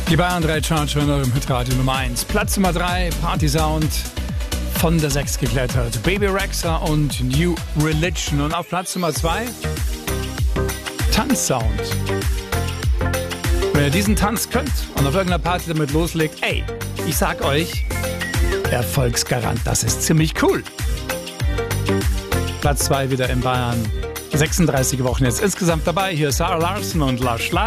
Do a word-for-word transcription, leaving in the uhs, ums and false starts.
Die Bayern drei Charger in eurem Hitradio Nummer eins. Platz Nummer drei, Party Sound, von der sechs geklettert. Baby Rexha und New Religion. Und auf Platz Nummer zwei, Tanzsound. Wenn ihr diesen Tanz könnt und auf irgendeiner Party damit loslegt, ey, ich sag euch, Erfolgsgarant, das ist ziemlich cool. Platz zwei wieder in Bayern. sechsunddreißig Wochen jetzt insgesamt dabei. Hier ist Sarah Larson und Lush Live.